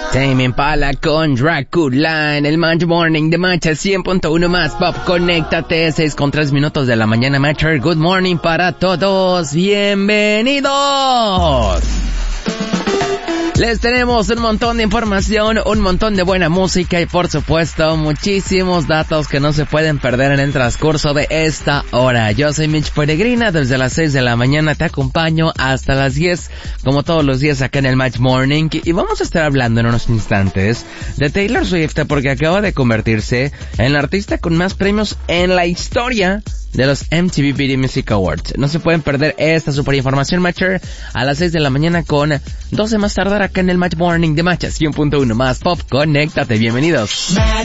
Tame Impala con Dracula en el Match Morning de Match 100.1 más Pop. Conéctate, 6:03 de la mañana, Matcher. Good morning para todos. Bienvenidos. Les tenemos un montón de información, un montón de buena música y por supuesto muchísimos datos que no se pueden perder en el transcurso de esta hora. Yo soy Mitch Peregrina, desde las 6 de la mañana te acompaño hasta las 10, como todos los días acá en el Match Morning, y vamos a estar hablando en unos instantes de Taylor Swift porque acaba de convertirse en la artista con más premios en la historia de los MTV Video Music Awards. No se pueden perder esta super información, Matcher, a las 6 de la mañana con 12 más tardar acá en el Match Morning de Match 100.1 más Pop. Conéctate, bienvenidos. Match